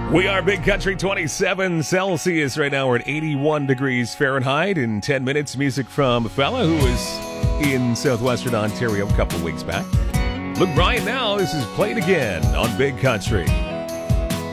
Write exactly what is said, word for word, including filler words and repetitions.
We are Big Country, twenty-seven Celsius. Right now we're at eighty-one degrees Fahrenheit. In ten minutes, music from a fella who was in southwestern Ontario a couple of weeks back. Luke Bryan now. This is Played Again on Big Country.